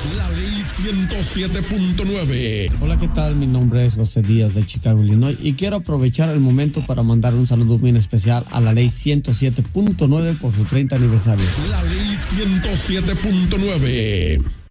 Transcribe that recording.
La ley 107.9. Hola, ¿qué tal? Mi nombre es José Díaz de Chicago, Illinois, y quiero aprovechar el momento para mandar un saludo muy especial a la ley 107.9 por su 30 aniversario. La ley 107.9.